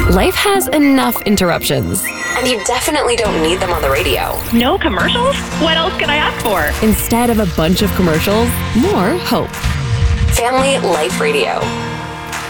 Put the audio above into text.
Life has enough interruptions, and you definitely don't need them on the radio. No commercials? What else can I ask for? Instead of a bunch of commercials, more hope. Family Life Radio.